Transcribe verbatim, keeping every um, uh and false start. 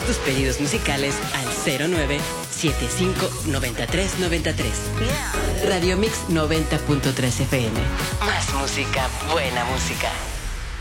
tus pedidos musicales al cero nueve siete cinco nueve tres nueve tres. Radio Mix noventa punto tres F M. Más música, buena música.